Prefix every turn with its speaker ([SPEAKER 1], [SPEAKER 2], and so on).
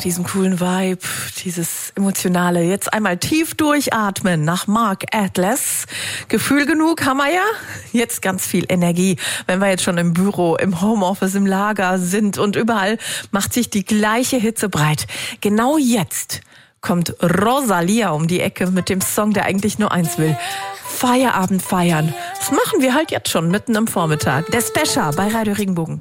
[SPEAKER 1] Diesen coolen Vibe, dieses Emotionale. Jetzt einmal tief durchatmen nach Mark Atlas. Gefühl genug haben wir ja. Jetzt ganz viel Energie, wenn wir jetzt schon im Büro, im Homeoffice, im Lager sind und überall macht sich die gleiche Hitze breit. Genau jetzt kommt Rosalia um die Ecke mit dem Song, der eigentlich nur eins will. Feierabend feiern. Das machen wir halt jetzt schon mitten am Vormittag. Der Special bei Radio Regenbogen.